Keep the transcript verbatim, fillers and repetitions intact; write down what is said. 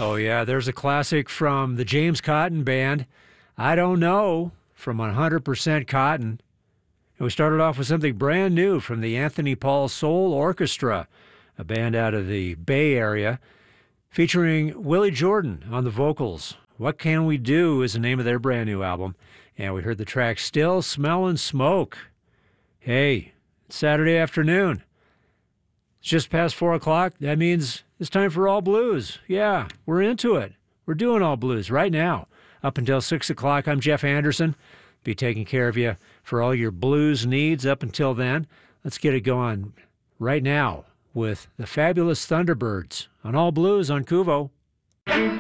Oh, yeah, there's a classic from the James Cotton Band, I Don't Know, from one hundred percent Cotton. And we started off with something brand new from the Anthony Paul Soul Orchestra, a band out of the Bay Area, featuring Willie Jordan on the vocals. What Can We Do is the name of their brand new album. And we heard the track Still Smellin' Smoke. Hey, it's Saturday afternoon. It's just past four o'clock. That means it's time for All Blues. Yeah, we're into it. We're doing All Blues right now. Up until six o'clock, I'm Jeff Anderson. Be taking care of you for all your blues needs up until then. Let's get it going right now with the Fabulous Thunderbirds on All Blues on Kuvo.